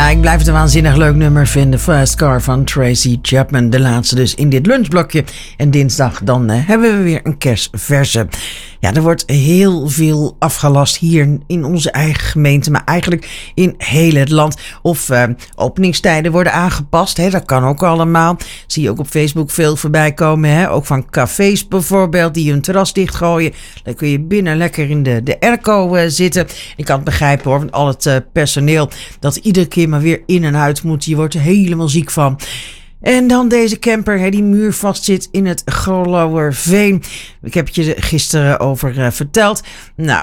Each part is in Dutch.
Ja, ik blijf het een waanzinnig leuk nummer vinden. Fast Car van Tracy Chapman. De laatste dus in dit lunchblokje. En dinsdag dan hebben we weer een kerstverse. Ja, er wordt heel veel afgelast hier in onze eigen gemeente. Maar eigenlijk in heel het land. Of openingstijden worden aangepast. Hè, dat kan ook allemaal. Zie je ook op Facebook veel voorbij komen. Hè? Ook van cafés bijvoorbeeld die hun terras dichtgooien. Dan kun je binnen lekker in de airco zitten. Ik kan het begrijpen hoor. Want al het personeel dat iedere keer maar weer in en uit moet. Je wordt er helemaal ziek van. En dan deze camper die muur vastzit in het Grolauwerveen. Ik heb het je gisteren over verteld. Nou,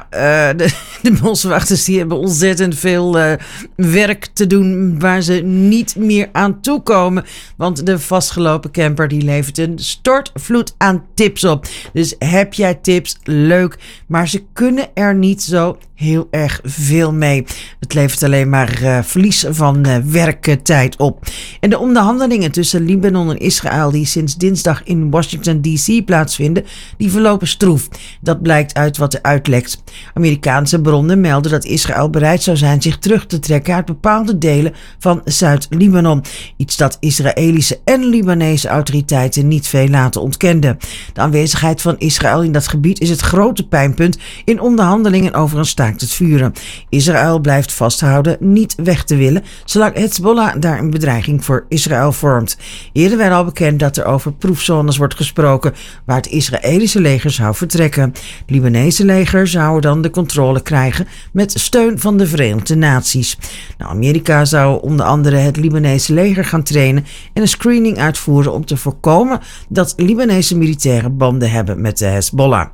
de boswachters die hebben ontzettend veel werk te doen waar ze niet meer aan toekomen. Want de vastgelopen camper die levert een stortvloed aan tips op. Dus heb jij tips? Leuk. Maar ze kunnen er niet zo heel erg veel mee. Het levert alleen maar verlies van werktijd op. En de onderhandelingen tussen Libanon en Israël die sinds dinsdag in Washington D.C. plaatsvinden, die verlopen stroef. Dat blijkt uit wat er uitlekt. Amerikaanse bronnen melden dat Israël bereid zou zijn zich terug te trekken uit bepaalde delen van Zuid-Libanon. Iets dat Israëlische en Libanese autoriteiten niet veel laten ontkenden. De aanwezigheid van Israël in dat gebied is het grote pijnpunt in onderhandelingen over een staakt het vuren. Israël blijft vasthouden niet weg te willen, zolang Hezbollah daar een bedreiging voor Israël vormt. Eerder werd al bekend dat er over proefzones wordt gesproken waar het Israëlische leger zou vertrekken. Het Libanese leger zou dan de controle krijgen met steun van de Verenigde Naties. Nou, Amerika zou onder andere het Libanese leger gaan trainen en een screening uitvoeren om te voorkomen dat Libanese militairen banden hebben met de Hezbollah.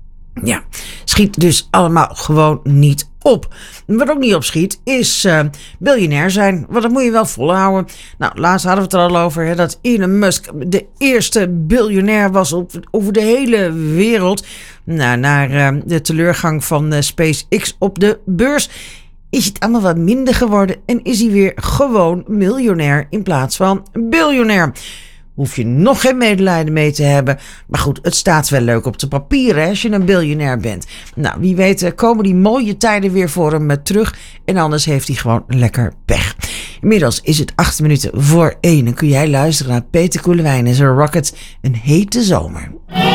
Ja, schiet dus allemaal gewoon niet op. Wat ook niet opschiet is biljonair zijn. Want dat moet je wel volhouden. Nou, laatst hadden we het er al over hè, dat Elon Musk de eerste biljonair was over de hele wereld. Nou, na de teleurgang van SpaceX op de beurs is het allemaal wat minder geworden en is hij weer gewoon miljonair in plaats van biljonair. Hoef je nog geen medelijden mee te hebben. Maar goed, het staat wel leuk op de papieren als je een biljonair bent. Nou, wie weet komen die mooie tijden weer voor hem terug. En anders heeft hij gewoon lekker pech. Inmiddels is het 8 minuten voor 1. En kun jij luisteren naar Peter Koelewijn en zijn Rocket. Een hete zomer.